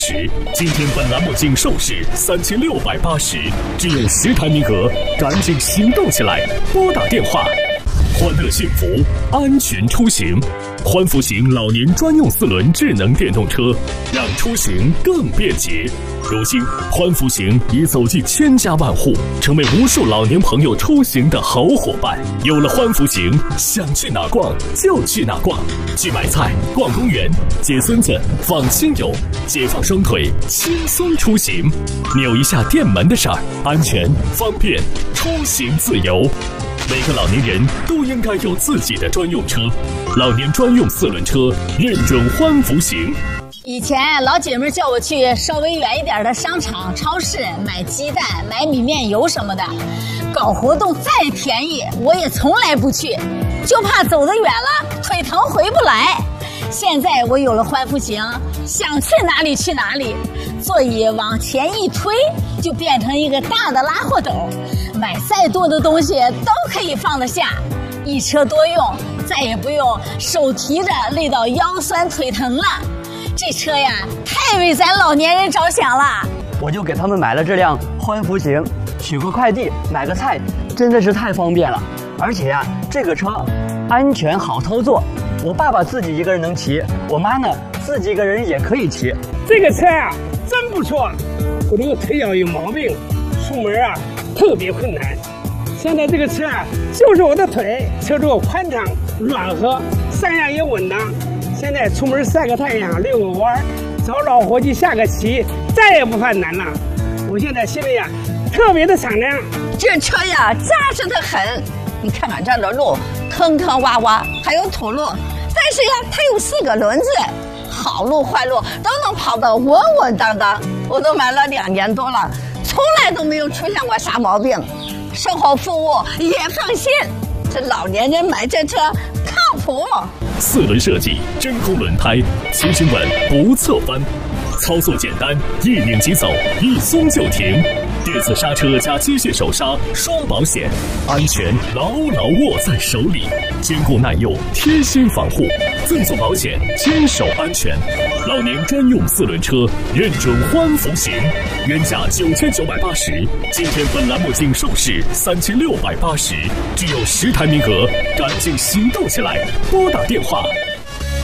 今天本栏目仅售市3680，只有10台名额，赶紧行动起来！拨打电话。欢乐幸福，安全出行。欢福行老年专用4轮智能电动车，让出行更便捷。如今，欢福行已走进千家万户，成为无数老年朋友出行的好伙伴。有了欢福行，想去哪逛就去哪逛，去买菜、逛公园、接孙子、访亲友，解放双腿，轻松出行。扭一下店门的事儿，安全方便，出行自由。每个老年人都应该有自己的专用车，老年专用4轮车认准欢福行。 以前老姐妹叫我去稍微远一点的商场、超市买鸡蛋、买米面油什么的，搞活动再便宜我也从来不去，就怕走得远了腿疼回不来。现在我有了欢福行，想去哪里去哪里，座椅往前一推就变成一个大的拉货斗，买再多的东西都可以放得下，一车多用，再也不用手提着累到腰酸腿疼了。这车呀，太为咱老年人着想了。 我就给他们买了这辆欢福行，取个快递、买个菜，真的是太方便了。而且呀，这个车安全好操作，我爸爸自己一个人能骑，我妈呢自己一个人也可以骑。 这个车啊，真不错。我这个腿脚有毛病，出门啊特别困难。现在这个车啊，就是我的腿，车座宽敞软和，上下也稳当。现在出门晒个太阳、遛个弯，找老伙计下个棋，再也不犯难了。我现在心里呀，特别的敞亮。 这车呀，扎实得很。你看看这的路，坑坑洼洼，还有土路，但是呀，它有4个轮子，好路坏路都能跑得稳稳当当。我都买了2年多了，从来都没有出现过啥毛病，售后服务也放心。这老年人买这车靠谱。 4轮设计，真空轮胎，骑行稳不侧翻，操作简单，一拧即走，一松就停。电子刹车加机械手刹，双保险，安全牢牢握在手里，坚固耐用，贴心防护，赠送保险，坚守安全。老年专用4轮车，认准欢福行，原价9980，今天本栏目仅售市3680，只有10台名额，赶紧行动起来！拨打电话